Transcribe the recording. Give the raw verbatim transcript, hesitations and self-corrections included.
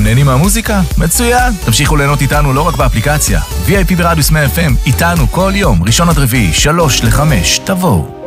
נהנים מהמוזיקה? מצוין! תמשיכו ליהנות איתנו לא רק באפליקציה. וי איי פי ברדיוס מאה אף אם, איתנו כל יום, ראשון עד רביעי, שלוש לחמש, תבואו.